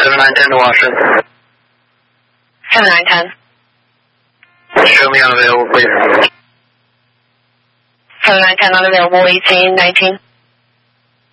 7910 to Washington. 7910. Show me unavailable, please. 7910 unavailable, 1819.